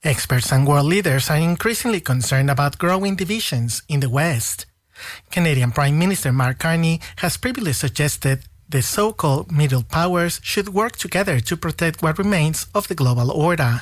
Experts and world leaders are increasingly concerned about growing divisions in the West. Canadian Prime Minister Mark Carney has previously suggested the so-called middle powers should work together to protect what remains of the global order.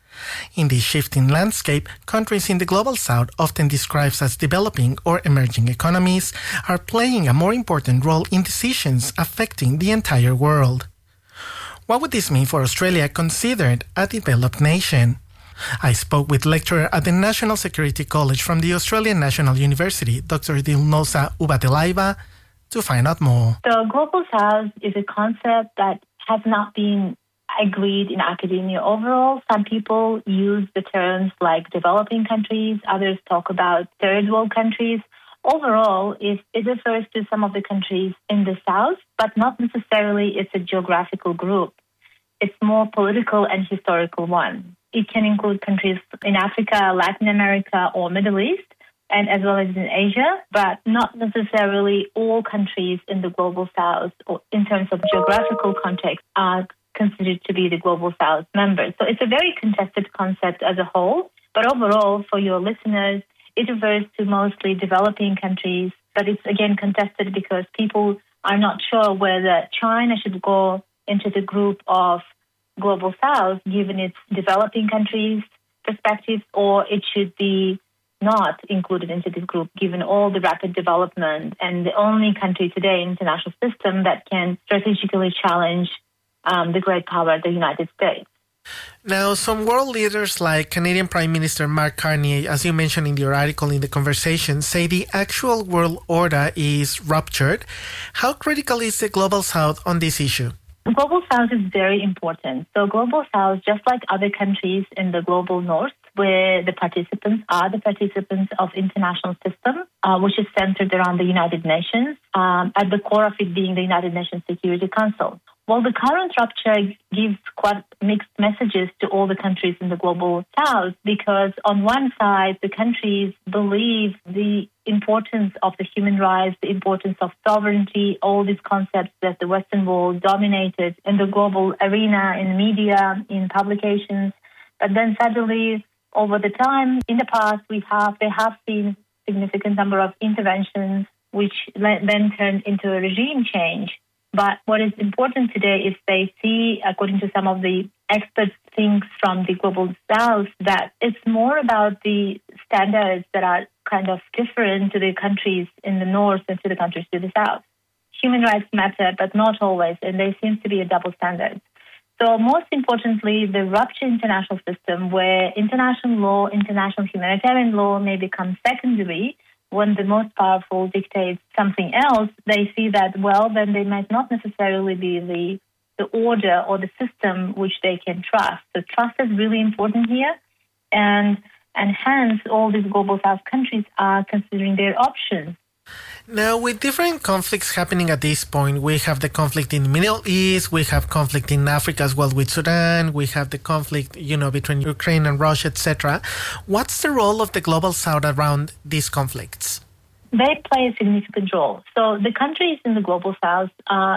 In this shifting landscape, countries in the global south, often described as developing or emerging economies, are playing a more important role in decisions affecting the entire world. What would this mean for Australia, considered a developed nation? I spoke with lecturer at the National Security College from the Australian National University, Dr. Dilnosa Ubatelaiva, to find out more. The Global South is a concept that has not been agreed in academia overall. Some people use the terms like developing countries, others talk about third world countries. Overall, it refers to some of the countries in the South, but not necessarily it's a geographical group. It's more political and historical one. It can include countries in Africa, Latin America, or Middle East, and as well as in Asia, but not necessarily all countries in the Global South, or in terms of geographical context, are considered to be the Global South members. So it's a very contested concept as a whole, but overall, for your listeners, it refers to mostly developing countries, but it's again contested because people are not sure whether China should go into the group of Global South, given its developing countries perspectives, or it should be not included into this group, given all the rapid development and the only country today in the international system that can strategically challenge the great power, the United States. Now, some world leaders like Canadian Prime Minister Mark Carney, as you mentioned in your article in the conversation, say the actual world order is ruptured. How critical is the Global South on this issue? Global South is very important. So Global South, just like other countries in the Global North, where the participants are the participants of international system, which is centered around the United Nations, at the core of it being the United Nations Security Council. Well, the current rupture gives quite mixed messages to all the countries in the Global South because on one side, the countries believe the importance of the human rights, the importance of sovereignty, all these concepts that the Western world dominated in the global arena, in media, in publications. But then suddenly, over the time, in the past, there have been significant number of interventions which then turned into a regime change. But what is important today is they see, according to some of the experts, things from the Global South, that it's more about the standards that are kind of different to the countries in the North and to the countries to the South. Human rights matter, but not always, and there seems to be a double standard. So most importantly, the ruptured international system where international law, international humanitarian law may become secondary when the most powerful dictates something else, they see that, well, then they might not necessarily be the order or the system which they can trust. So trust is really important here, and hence all these Global South countries are considering their options. Now, with different conflicts happening at this point, we have the conflict in the Middle East, we have conflict in Africa as well with Sudan, we have the conflict, between Ukraine and Russia, etc. What's the role of the Global South around these conflicts? They play a significant role. So the countries in the Global South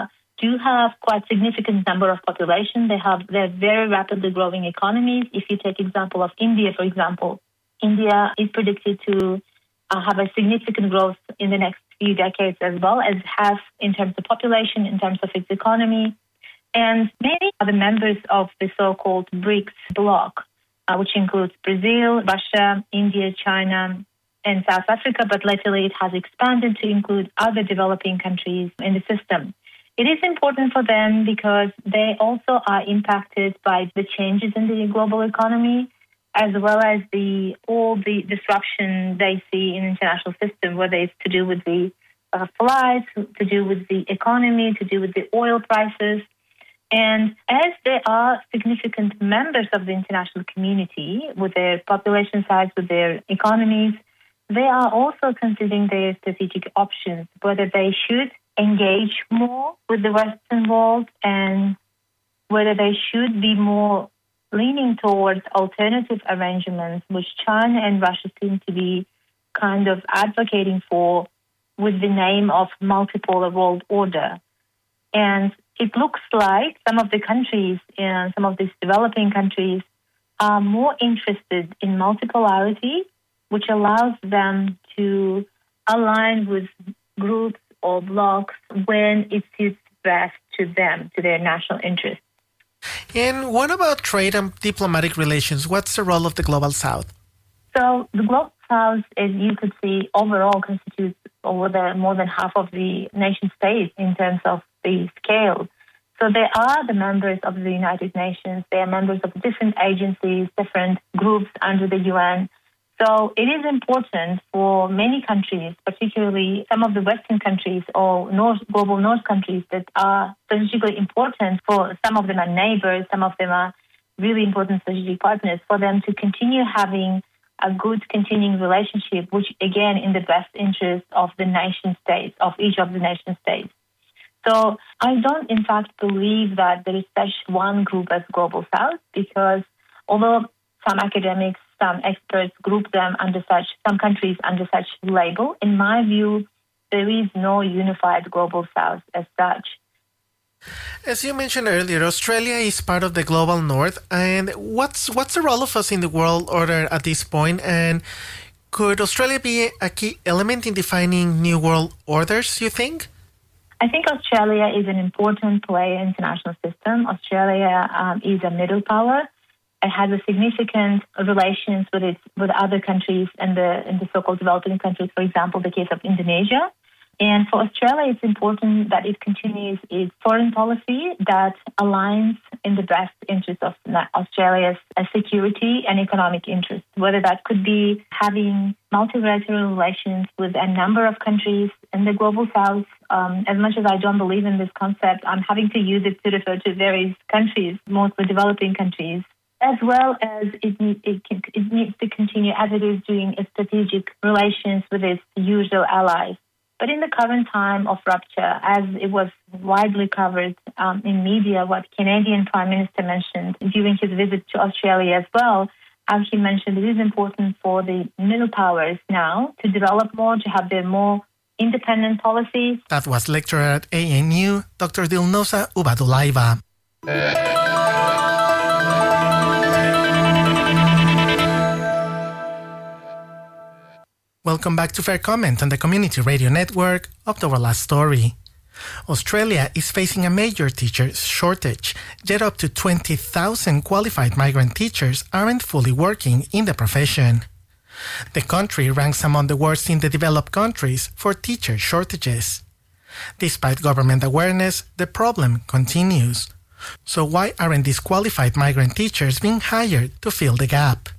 do have quite significant number of population. They're very rapidly growing economies. If you take example of India, for example, India is predicted to have a significant growth in the next few decades as well as have in terms of population, in terms of its economy. And many other members of the so-called BRICS bloc, which includes Brazil, Russia, India, China, and South Africa, but lately it has expanded to include other developing countries in the system. It is important for them because they also are impacted by the changes in the global economy, as well as all the disruption they see in the international system, whether it's to do with the flights, to do with the economy, to do with the oil prices. And as they are significant members of the international community, with their population size, with their economies, they are also considering their strategic options, whether they should engage more with the Western world and whether they should be more leaning towards alternative arrangements, which China and Russia seem to be kind of advocating for with the name of multipolar world order. And it looks like some of the countries, some of these developing countries, are more interested in multipolarity, which allows them to align with groups or blocs when it suits best to them, to their national interests. And what about trade and diplomatic relations? What's the role of the Global South? So the Global South, as you could see, overall constitutes more than half of the nation states in terms of the scale. So they are the members of the United Nations. They are members of different agencies, different groups under the UN. So it is important for many countries, particularly some of the Western countries or global North countries that are strategically important. For some of them are neighbors, some of them are really important strategic partners, for them to continue having a good continuing relationship, which again in the best interest of the nation states, of each of the nation states. So I don't in fact believe that there is such one group as Global South, because although some academics, some experts group them under some countries under such label, in my view, there is no unified Global South as such. As you mentioned earlier, Australia is part of the Global North. And what's the role of us in the world order at this point? And could Australia be a key element in defining new world orders, you think? I think Australia is an important player in the international system. Australia is a middle power. It has a significant relations with other countries and the so-called developing countries, for example, the case of Indonesia. And for Australia, it's important that it continues its foreign policy that aligns in the best interest of Australia's security and economic interests, whether that could be having multilateral relations with a number of countries in the Global South. As much as I don't believe in this concept, I'm having to use it to refer to various countries, mostly developing countries, as well as it needs to continue as it is doing its strategic relations with its usual allies. But in the current time of rupture, as it was widely covered in media, what Canadian Prime Minister mentioned during his visit to Australia as well, as he mentioned, it is important for the middle powers now to develop more, to have their more independent policies. That was lecturer at ANU, Dr. Dilnosa Ubadulaiva. Welcome back to Fair Comment on the Community Radio Network. Up to our last story. Australia is facing a major teacher shortage, yet up to 20,000 qualified migrant teachers aren't fully working in the profession. The country ranks among the worst in the developed countries for teacher shortages. Despite government awareness, the problem continues. So why aren't these qualified migrant teachers being hired to fill the gap?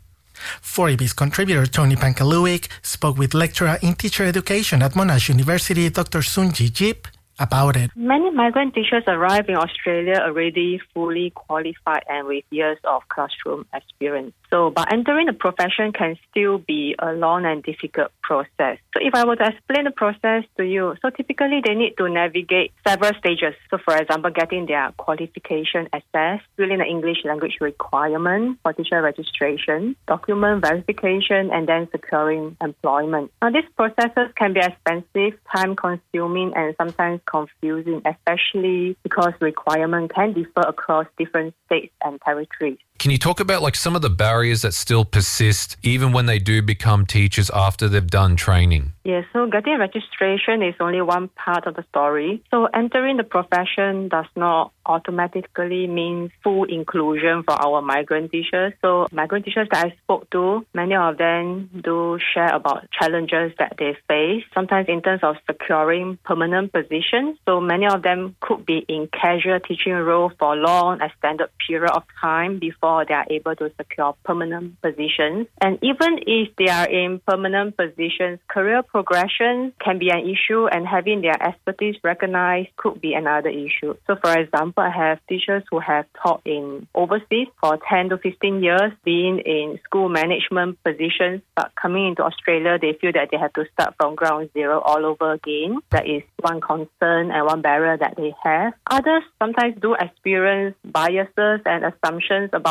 4EB's contributor Tony Pankaluik spoke with lecturer in teacher education at Monash University, Dr. Sunji Jip, about it. Many migrant teachers arrive in Australia already fully qualified and with years of classroom experience. So, but entering the profession can still be a long and difficult process. So if I were to explain the process to you, so typically they need to navigate several stages. So for example, getting their qualification assessed, filling the English language requirement for teacher registration, document verification, and then securing employment. Now these processes can be expensive, time-consuming, and sometimes confusing, especially because requirements can differ across different states and territories. Can you talk about some of the barriers that still persist even when they do become teachers after they've done training? Yes, so getting registration is only one part of the story. So entering the profession does not automatically mean full inclusion for our migrant teachers. So migrant teachers that I spoke to, many of them do share about challenges that they face, sometimes in terms of securing permanent positions. So many of them could be in casual teaching role for a long, extended period of time before they are able to secure permanent positions. And even if they are in permanent positions, career progression can be an issue, and having their expertise recognized could be another issue. So for example, I have teachers who have taught in overseas for 10 to 15 years, being in school management positions, but coming into Australia, they feel that they have to start from ground zero all over again. That is one concern and one barrier that they have. Others sometimes do experience biases and assumptions about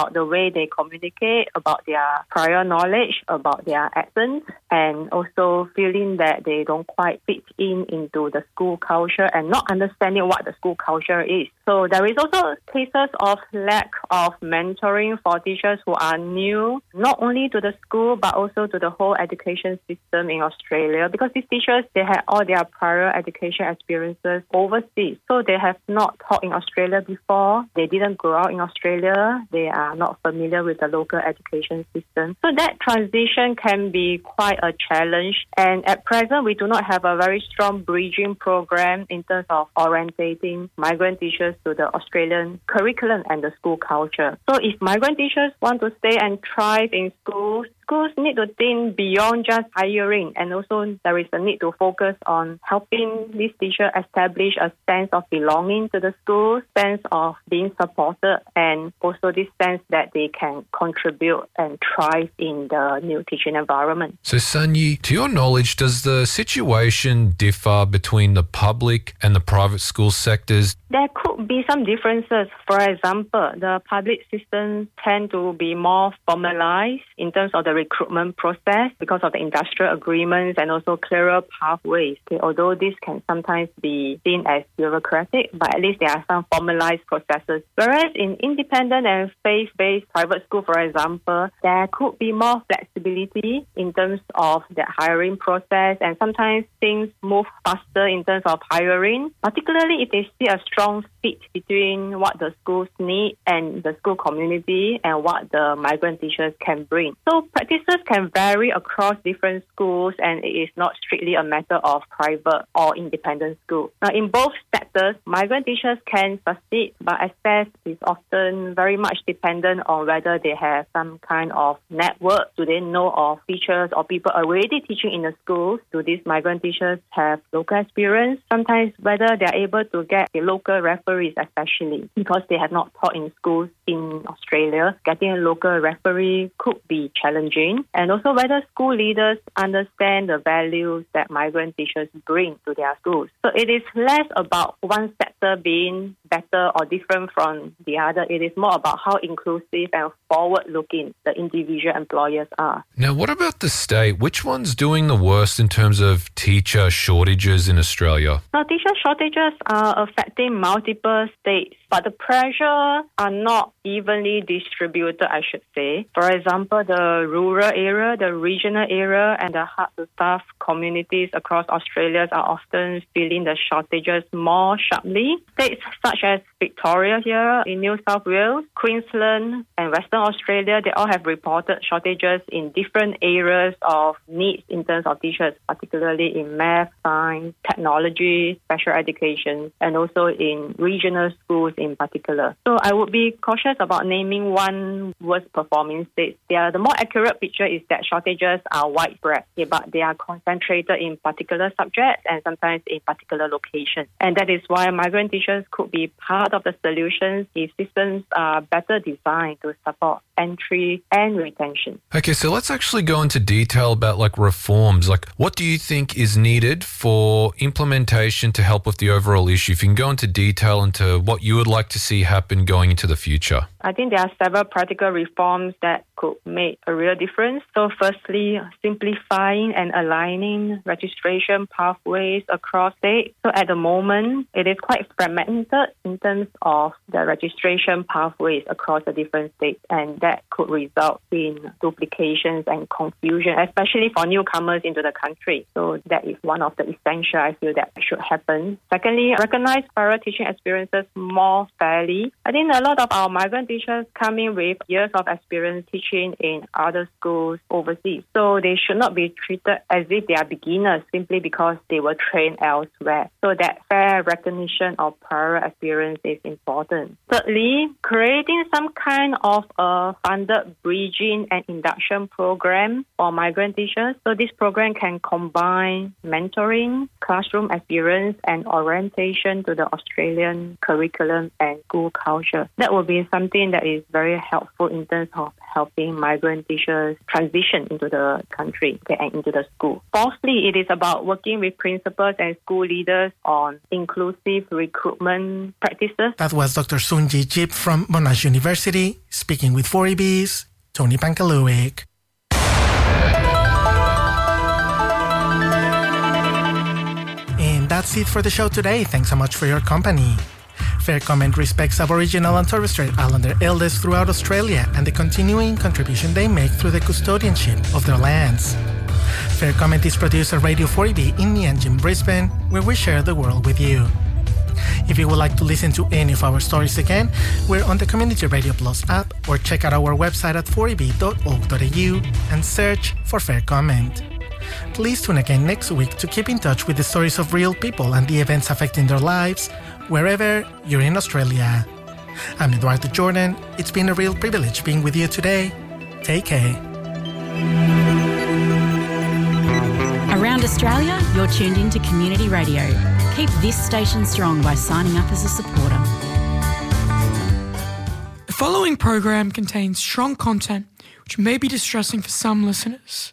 about the way they communicate, about their prior knowledge, about their accents, and also feeling that they don't quite fit into the school culture and not understanding what the school culture is. So there is also cases of lack of mentoring for teachers who are new, not only to the school but also to the whole education system in Australia, because these teachers, they had all their prior education experiences overseas. So they have not taught in Australia before. They didn't grow up in Australia. They are not familiar with the local education system. So that transition can be quite a challenge. And at present, we do not have a very strong bridging program in terms of orientating migrant teachers to the Australian curriculum and the school culture. So if migrant teachers want to stay and thrive in schools need to think beyond just hiring, and also there is a need to focus on helping these teachers establish a sense of belonging to the school, sense of being supported, and also this sense that they can contribute and thrive in the new teaching environment. So Sanyi, to your knowledge, does the situation differ between the public and the private school sectors? There could be some differences. For example, the public systems tend to be more formalized in terms of the recruitment process because of the industrial agreements and also clearer pathways. Okay, although this can sometimes be seen as bureaucratic, but at least there are some formalized processes. Whereas in independent and faith-based private school, for example, there could be more flexibility in terms of the hiring process, and sometimes things move faster in terms of hiring, particularly if they see a strong fit between what the schools need and the school community and what the migrant teachers can bring. So practices can vary across different schools, and it is not strictly a matter of private or independent school. Now, in both sectors, migrant teachers can succeed, but access is often very much dependent on whether they have some kind of network. Do they know of teachers or people already teaching in the schools? Do these migrant teachers have local experience? Sometimes whether they are able to get the local referees, especially because they have not taught in schools in Australia, getting a local referee could be challenging. And also whether school leaders understand the values that migrant teachers bring to their schools. So it is less about one sector being better or different from the other. It is more about how inclusive and forward-looking the individual employers are. Now, what about the state? Which one's doing the worst in terms of teacher shortages in Australia? Now, teacher shortages are affecting multiple states, but the pressure are not evenly distributed, I should say. For example, the rural area, the regional area, and the hard-to-staff communities across Australia are often feeling the shortages more sharply. States such as Victoria here in New South Wales, Queensland, and Western Australia, they all have reported shortages in different areas of needs in terms of teachers, particularly in math, science, technology, special education, and also in regional schools in particular. So I would be cautious about naming one worst performing state. The more accurate picture is that shortages are widespread, but they are concentrated in particular subjects and sometimes in particular locations. And that is why migrant teachers could be part of the solutions if systems are better designed to support entry and retention. Okay, so let's actually go into detail about reforms. What do you think is needed for implementation to help with the overall issue? If you can go into detail into what you would like to see happen going into the future. I think there are several practical reforms that could make a real difference. So firstly, simplifying and aligning registration pathways across states. So at the moment, it is quite fragmented in terms of the registration pathways across the different states, and that could result in duplications and confusion, especially for newcomers into the country. So that is one of the essential, I feel, that should happen. Secondly, recognize prior teaching experiences more fairly. I think a lot of our migrant teachers come in with years of experience teaching in other schools overseas. So they should not be treated as if they are beginners simply because they were trained elsewhere. So that fair recognition of prior experience is important. Thirdly, creating some kind of a funded bridging and induction program for migrant teachers. So this program can combine mentoring, classroom experience, and orientation to the Australian curriculum and school culture. That will be something that is very helpful in terms of helping seeing migrant teachers transition into the country and into the school. Fourthly, it is about working with principals and school leaders on inclusive recruitment practices. That was Dr. Soonjee Jip from Monash University, speaking with 4EB's Tony Pankaluik. And that's it for the show today. Thanks so much for your company. Fair Comment respects Aboriginal and Torres Strait Islander elders throughout Australia and the continuing contribution they make through the custodianship of their lands. Fair Comment is produced at Radio 4EB in Meanjin, Brisbane, where we share the world with you. If you would like to listen to any of our stories again, we're on the Community Radio Plus app or check out our website at 4eb.org.au and search for Fair Comment. Please tune again next week to keep in touch with the stories of real people and the events affecting their lives, wherever you're in Australia. I'm Eduardo Jordan. It's been a real privilege being with you today. Take care. Around Australia, you're tuned in to Community Radio. Keep this station strong by signing up as a supporter. The following program contains strong content which may be distressing for some listeners.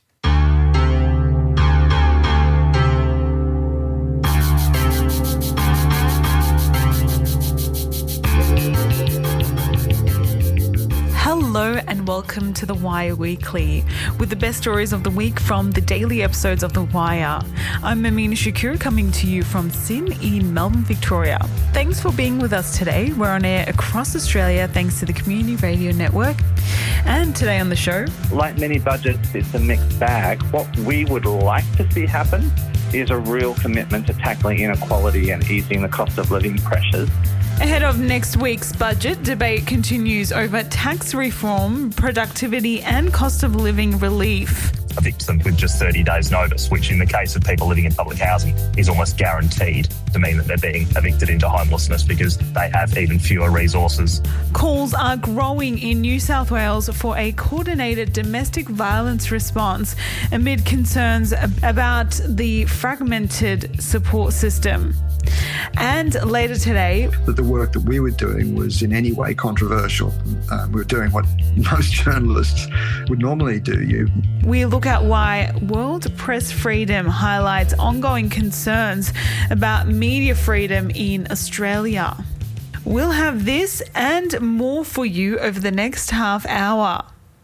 Hello and welcome to The Wire Weekly, with the best stories of the week from the daily episodes of The Wire. I'm Amina Shakur, coming to you from Sin in Melbourne, Victoria. Thanks for being with us today. We're on air across Australia thanks to the Community Radio Network. And today on the show, like many budgets, it's a mixed bag. What we would like to see happen is a real commitment to tackling inequality and easing the cost of living pressures. ahead of next week's budget, debate continues over tax reform, productivity and cost of living relief. Evict them with just 30 days' notice, which in the case of people living in public housing is almost guaranteed to mean that they're being evicted into homelessness because they have even fewer resources. Calls are growing in New South Wales for a coordinated domestic violence response amid concerns about the fragmented support system. And later today, that the work that we were doing was in any way controversial. We were doing what most journalists would normally do. We look at why World Press Freedom highlights ongoing concerns about media freedom in Australia. We'll have this and more for you over the next half hour.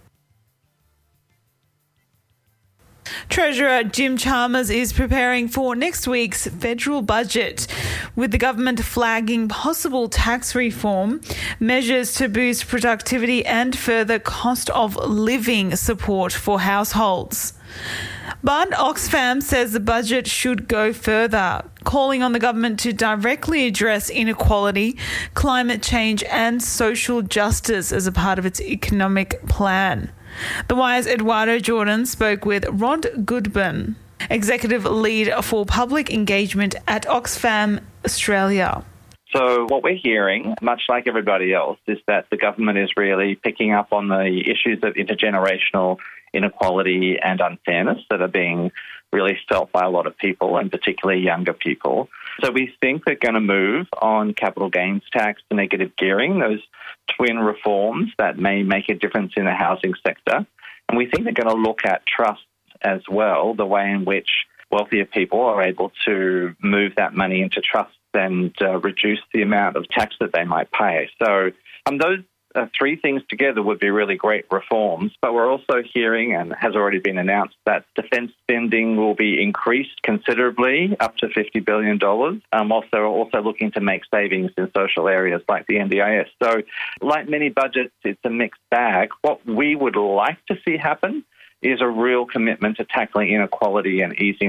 Treasurer Jim Chalmers is preparing for next week's federal budget, with the government flagging possible tax reform, measures to boost productivity and further cost of living support for households. But Oxfam says the budget should go further, calling on the government to directly address inequality, climate change and social justice as a part of its economic plan. The Wire's Eduardo Jordan spoke with Rod Goodman, Executive Lead for Public Engagement at Oxfam Australia. So what we're hearing, much like everybody else, is that the government is really picking up on the issues of intergenerational inequality and unfairness that are being really felt by a lot of people, and particularly younger people. So we think they're going to move on capital gains tax, negative gearing, those twin reforms that may make a difference in the housing sector. And we think they're going to look at trusts as well, the way in which wealthier people are able to move that money into trusts and reduce the amount of tax that they might pay. So those three things together would be really great reforms, but we're also hearing, and has already been announced, that defence spending will be increased considerably, up to $50 billion. Also looking to make savings in social areas like the NDIS. So like many budgets, it's a mixed bag. What we would like to see happen is a real commitment to tackling inequality and easing